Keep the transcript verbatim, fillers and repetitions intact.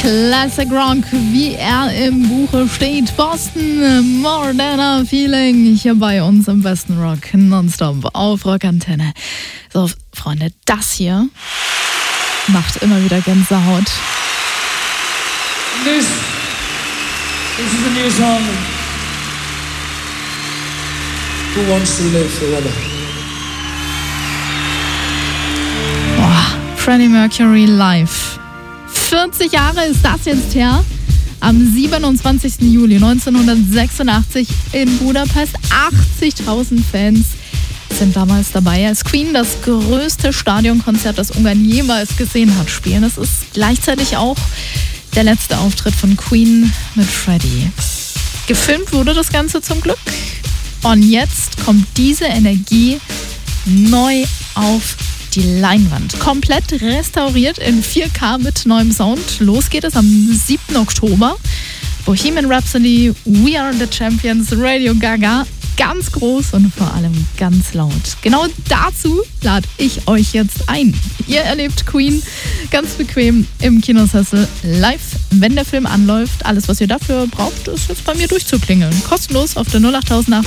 Classic Rock, wie er im Buche steht. Boston, More Than a Feeling, hier bei uns im besten Rock nonstop auf Rockantenne. So, Freunde, das hier macht immer wieder Gänsehaut. This, this is a new song. Who wants to live forever? Boah, Freddie Mercury live. vierzig Jahre ist das jetzt her. Am siebenundzwanzigsten Juli neunzehnhundertsechsundachtzig in Budapest. achtzigtausend Fans sind damals dabei, als Queen das größte Stadionkonzert, das Ungarn jemals gesehen hat, spielen. Es ist gleichzeitig auch der letzte Auftritt von Queen mit Freddie. Gefilmt wurde das Ganze zum Glück. Und jetzt kommt diese Energie neu auf die Leinwand. Komplett restauriert in vier K mit neuem Sound. Los geht es am siebten Oktober. Bohemian Rhapsody, We Are the Champions, Radio Gaga. Ganz groß und vor allem ganz laut. Genau dazu lade ich euch jetzt ein. Ihr erlebt Queen ganz bequem im Kinosessel live, wenn der Film anläuft. Alles, was ihr dafür braucht, ist jetzt bei mir durchzuklingeln. Kostenlos auf der null acht acht